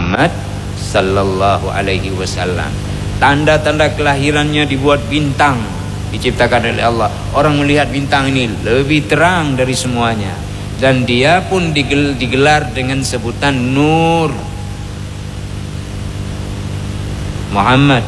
Muhammad sallallahu alaihi wasallam. Tanda-tanda kelahirannya dibuat bintang, diciptakan oleh Allah. Orang melihat bintang ini lebih terang dari semuanya. Dan dia pun digelar dengan sebutan Nur. Muhammad,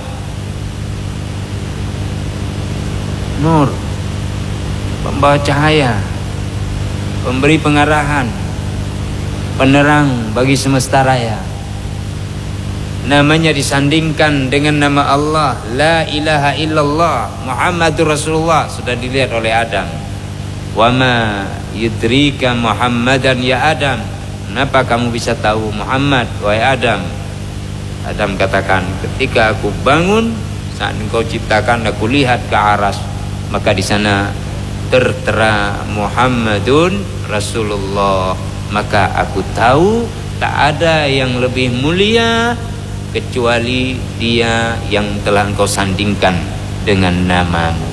Nur, pembawa cahaya, pemberi pengarahan, penerang bagi semesta raya. Namanya disandingkan dengan nama Allah, La ilaha illallah Muhammadur Rasulullah. Sudah dilihat oleh Adam. Wa ma yudrika Muhammadan ya Adam. Kenapa kamu bisa tahu Muhammad, wahai Adam? Adam katakan, ketika aku bangun saat engkau ciptakan, aku lihat ke aras, maka di sana tertera Muhammadun Rasulullah. Maka aku tahu tak ada yang lebih mulia kecuali dia yang telah engkau sandingkan dengan namamu.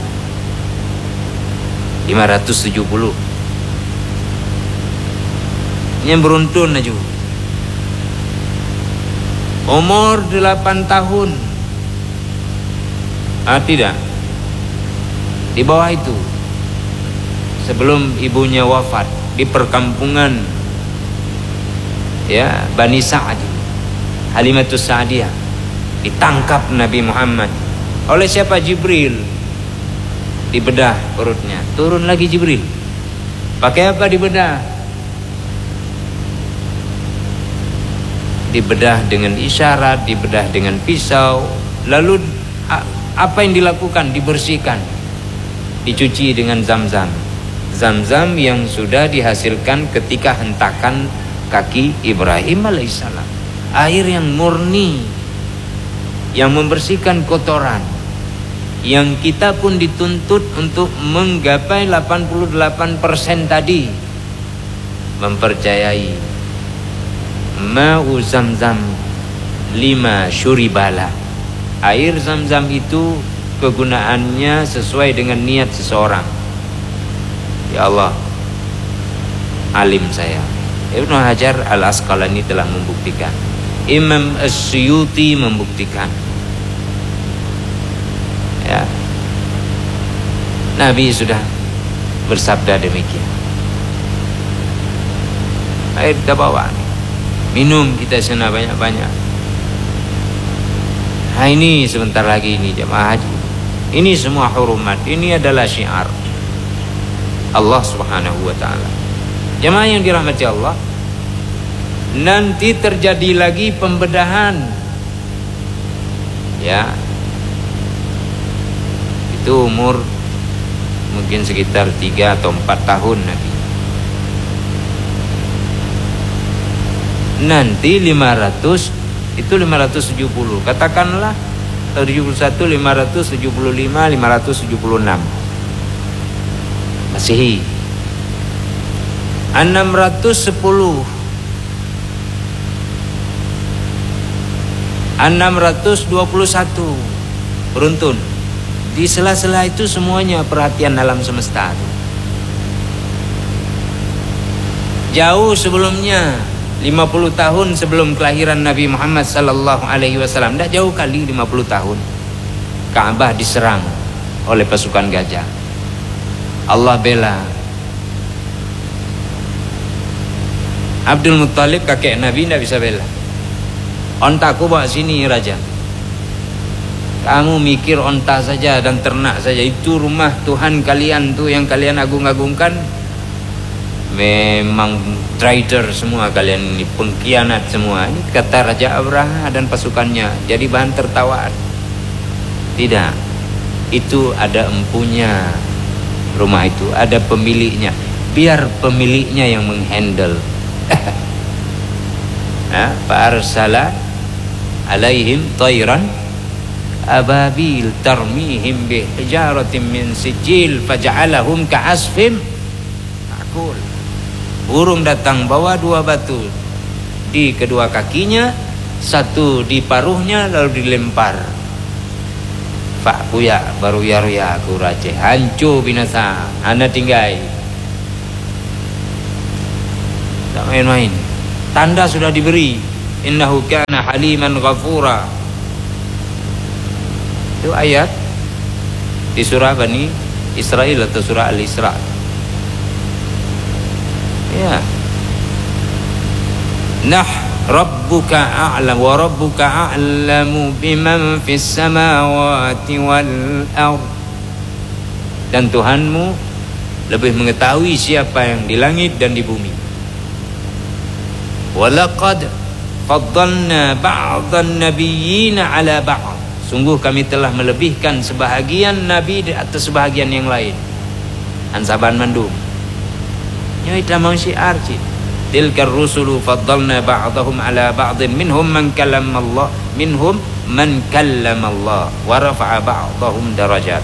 570. Ini yang beruntun aja. Umur 8 tahun. Tidak. Di bawah itu. Sebelum ibunya wafat di perkampungan Bani Sa'ad, Halimatus Sa'diyah, ditangkap Nabi Muhammad oleh siapa? Jibril. Dibedah perutnya, turun lagi Jibril. Pakai apa dibedah? Dibedah dengan isyarat, dibedah dengan pisau. Lalu apa yang dilakukan? Dibersihkan, dicuci dengan Zam-Zam. Zam-Zam yang sudah dihasilkan ketika hentakan kaki Ibrahim alaihissalam. Air yang murni, yang membersihkan kotoran, yang kita pun dituntut untuk menggapai 88% tadi, mempercayai ma'u Zam-Zam 5 syuribala. Air Zam-Zam itu kegunaannya sesuai dengan niat seseorang. Ya Allah, alim saya. Ibnu Hajar Al-Asqalani telah membuktikan, Imam As-Suyuti membuktikan. Ya, Nabi sudah bersabda demikian. Air kita bawa, minum kita sana banyak-banyak. Nah ini sebentar lagi ini jemaah haji. Ini semua hurumat, ini adalah syiar Allah Subhanahu wa taala. Jemaah yang dirahmati Allah, nanti terjadi lagi pembedahan. Ya. Itu umur mungkin sekitar 3 atau 4 tahun Nabi. Nanti 500 itu 570. Katakanlah tahun 71, 575, 576. Masehi. 610, 621 beruntun. Di sela-sela itu semuanya perhatian alam semesta. Jauh sebelumnya, 50 tahun sebelum kelahiran Nabi Muhammad sallallahu alaihi wasallam, tidak jauh kali 50 tahun, Ka'bah diserang oleh pasukan gajah. Allah bela. Abdul Muttalib kakek Nabi tidak bisa bela. Ontaku bawa sini raja. Kamu mikir onta saja dan ternak saja, itu rumah Tuhan kalian tuh yang kalian agung-agungkan. Memang traitor semua kalian ini, pengkhianat semua. Ini kata Raja Abraha dan pasukannya, jadi bahan tertawaan. Tidak, itu ada empunya rumah itu, ada pemiliknya. Biar pemiliknya yang menghandle. Fa'arsala alaihim tayran ababil tarmihim bihijaratin min sijil faja'alahum ka'asfim ma'kul. Burung datang bawa 2 batu di kedua kakinya, 1 di paruhnya, lalu dilempar. Fa'kuya baru ya aku raja, hancur binasa, anda tinggai. Tak main-main. Tanda sudah diberi. innahu kana haliman ghafura. Itu ayat di surah Bani Israel atau surah Al-Isra. Ya. Rabbuka a'lam wa rabbuka a'lamu biman fis samawati wal ard. Dan Tuhanmu lebih mengetahui siapa yang di langit dan di bumi. Walaqad faddalna ba'dhan nabiyyina 'ala ba'd. Sungguh kami telah melebihkan sebahagian nabi di atas sebahagian yang lain. Ansaban mandum. Nyoi tamang syiar cik. Tilkar rusulu faddalna ba'dahum 'ala ba'din minhum man kallama Allah wa rafa'a ba'dahum darajat.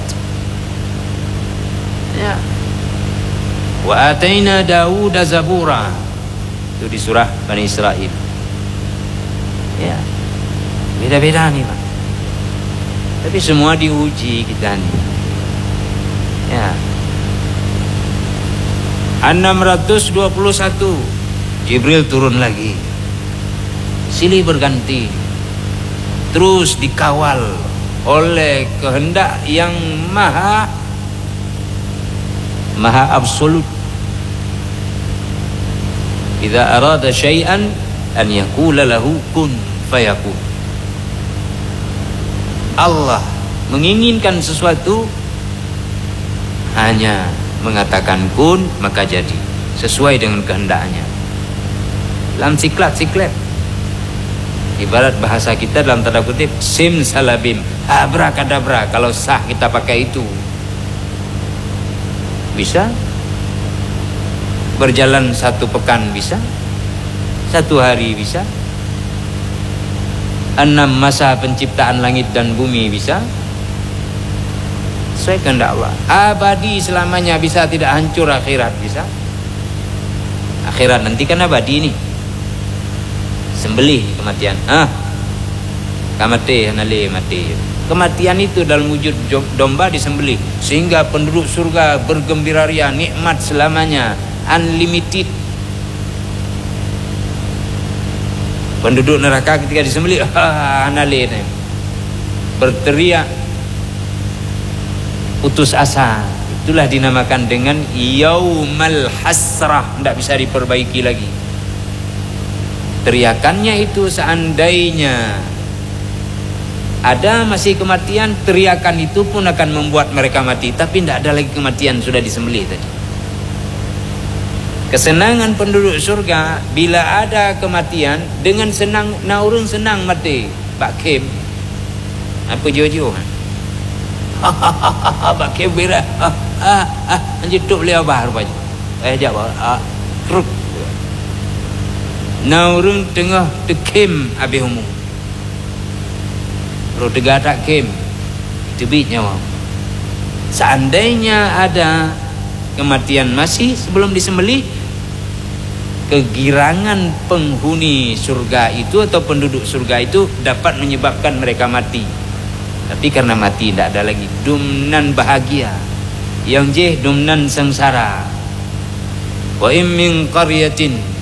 Ya. Wa ataina Dawud zabura. Itu di surah Bani Israel. Ya. Beda-beda nih, Pak. Tapi semua diuji kita nih. Ya. 621 Jibril turun lagi. Silih berganti. Terus dikawal oleh kehendak yang maha absolut. Idza arada syai'an an yaqula lahu kun fayakun. Allah menginginkan sesuatu, hanya mengatakan kun maka jadi, sesuai dengan kehendaknya. Dalam siklat ibarat bahasa kita dalam tanda kutip sim salabim, abrakadabra. Kalau sah kita pakai itu, bisa berjalan 1 pekan, bisa 1 hari, bisa 6 masa penciptaan langit dan bumi, bisa sesuai kehendak Allah. Abadi selamanya, bisa tidak hancur akhirat, bisa. Akhirat nanti kan abadi nih. Sembelih kematian. Kamate hanale mati. Kematian itu dalam wujud domba disembelih sehingga penduduk surga bergembira ria, nikmat selamanya, unlimited. Penduduk neraka ketika disembelih hanale berteriak putus asa. Itulah dinamakan dengan yaumal hasrah, tidak bisa diperbaiki lagi. Teriakannya itu seandainya ada masih kematian, teriakan itu pun akan membuat mereka mati. Tapi tidak ada lagi kematian, sudah disembelih tadi. Kesenangan penduduk surga bila ada kematian, dengan senang, naurun senang mati. Pak Kim, apa jojo? Pak Kim bira, anjutuk beliau bahar baju. Jawab, truk. Naurun tengah tekim habis umum. Ro tegak tak kim. Itu bitnya. Seandainya ada kematian masih sebelum disembelih, kegirangan penghuni surga itu atau penduduk surga itu dapat menyebabkan mereka mati. Tapi karena mati tidak ada lagi dumnan bahagia, yang dumnan sengsara. Wa in min qaryatin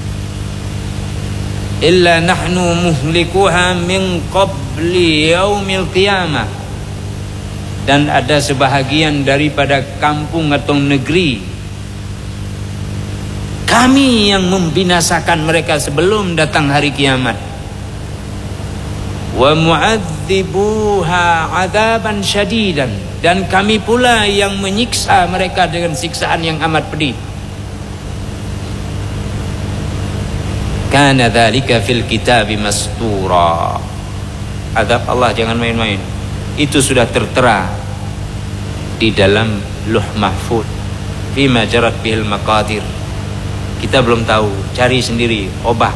illa nahnu muhlikuha min qabli yaumil qiyamah. Dan ada sebahagian daripada kampung atau negeri, kami yang membinasakan mereka sebelum datang hari kiamat. Wa mu'adzibuha 'adzaban syadidan, dan kami pula yang menyiksa mereka dengan siksaan yang amat pedih. Kana dzalika fil kitabi mastura. Azab Allah jangan main-main. Itu sudah tertera di dalam Lauh Mahfuz. Fima jarat bihil maqadir. Kita belum tahu, cari sendiri obah.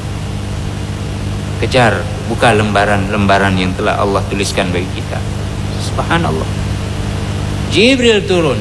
Kejar, buka lembaran-lembaran yang telah Allah tuliskan bagi kita. Subhanallah. Jibril turun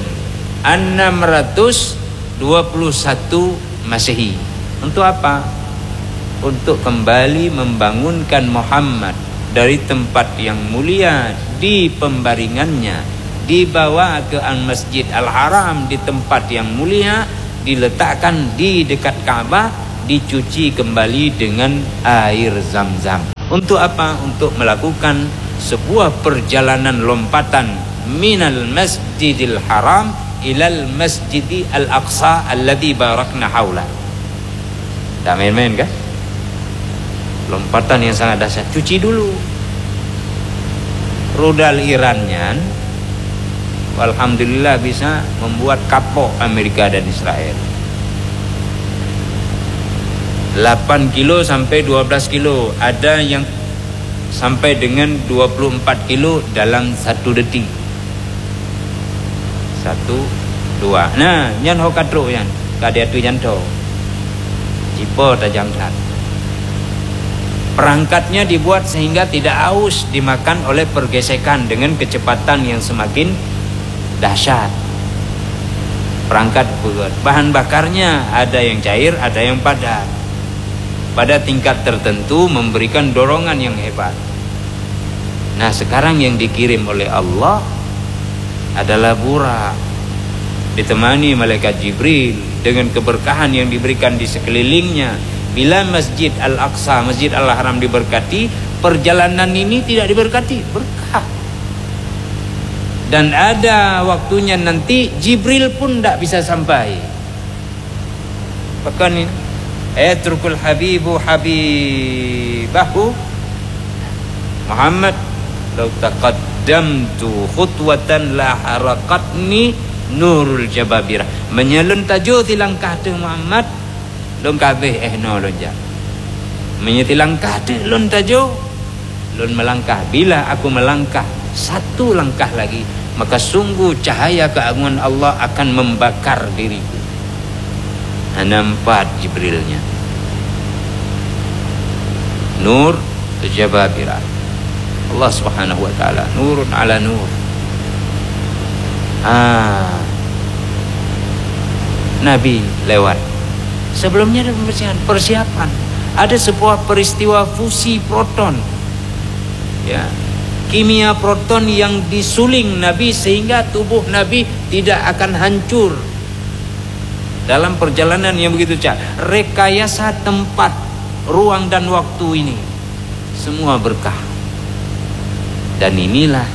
621 Masehi. Untuk apa? Untuk kembali membangunkan Muhammad dari tempat yang mulia di pembaringannya, dibawa ke Al-Masjid Al-Haram di tempat yang mulia, diletakkan di dekat Ka'bah dicuci kembali dengan air Zam-Zam. Untuk apa? Untuk melakukan sebuah perjalanan lompatan minal masjidil haram ilal masjidi al-aqsa alladhi barakna haula. Tak main-main kan? Lompatan yang sangat dahsyat. Cuci dulu rudal Irannya, alhamdulillah bisa membuat kapok Amerika dan Israel. 8 kilo sampai 12 kilo, ada yang sampai dengan 24 kilo dalam 1 detik. 1, 2. Nah, nyan ho kadro yan, kada tu nyan to. Jipo tajam tat. Perangkatnya dibuat sehingga tidak aus dimakan oleh pergesekan dengan kecepatan yang semakin dahsyat. Perangkat buat bahan bakarnya ada yang cair, ada yang padat. Pada tingkat tertentu memberikan dorongan yang hebat. Nah, sekarang yang dikirim oleh Allah adalah burak, ditemani malaikat Jibril dengan keberkahan yang diberikan di sekelilingnya. Bila Masjid Al-Aqsa, Masjid Al-Haram diberkati, perjalanan ini tidak diberkati, berkah. Dan ada waktunya nanti Jibril pun tidak bisa sampai. Bahkan ini ayatul habibu habibahu Muhammad law taqaddamtu khutwatan la harakatni nurul jababirah. Menyelun tajo tilangkah tu Muhammad lon kabeh no lonja. Menyeti langkah tu lon tajo lon melangkah. Bila aku melangkah 1 langkah lagi, maka sungguh cahaya keagungan Allah akan membakar diriku. Nampak Jibrilnya. Nur jababirah. Allah Subhanahu wa taala, nurun ala nur. Nabi lewat. Sebelumnya ada persiapan. Ada sebuah peristiwa fusi proton. Ya. Kimia proton yang disuling Nabi sehingga tubuh Nabi tidak akan hancur. Dalam perjalanan yang begitu cepat, rekayasa tempat, ruang dan waktu ini semua berkah. Dan inilah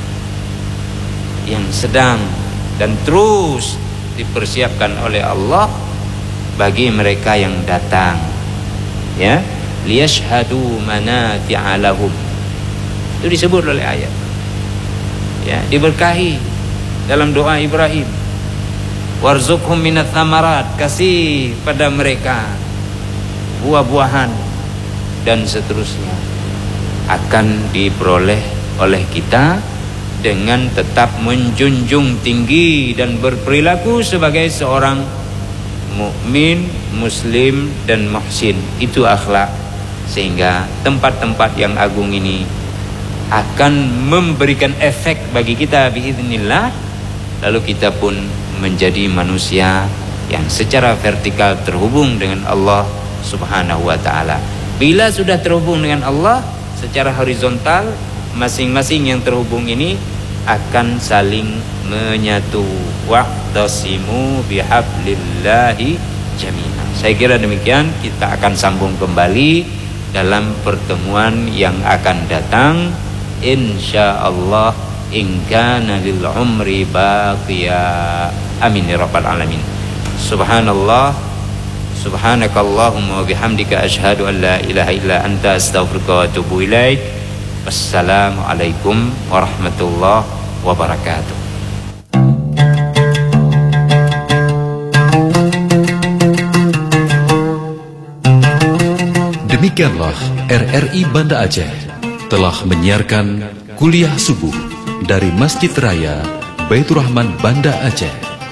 yang sedang dan terus dipersiapkan oleh Allah bagi mereka yang datang, ya, liyashhadu manafi'a lahum. Itu disebut oleh ayat, ya, diberkahi dalam doa Ibrahim, warzuqhum minats tsamarat, kasih pada mereka buah-buahan dan seterusnya, akan diperoleh oleh kita dengan tetap menjunjung tinggi dan berperilaku sebagai seorang mukmin, muslim dan muhsin. Itu akhlak. Sehingga tempat-tempat yang agung ini akan memberikan efek bagi kita biiznillah. Lalu kita pun menjadi manusia yang secara vertikal terhubung dengan Allah Subhanahu wa taala. Bila sudah terhubung dengan Allah secara horizontal, masing-masing yang terhubung ini akan saling menyatu. Wa'tasimu bihablillahi jami'an. Saya kira demikian. Kita akan sambung kembali dalam pertemuan yang akan datang, insyaallah, in kana lil umri baqiya. Amin ya rabbal alamin. Subhanallah, subhanakallahumma wa bihamdika asyhadu an la ilaha illa anta astaghfiruka wa atubu ilaik. Wassalamualaikum warahmatullahi wabarakatuh. Demikianlah RRI Banda Aceh telah menyiarkan kuliah subuh dari Masjid Raya Baitur Rahman Banda Aceh.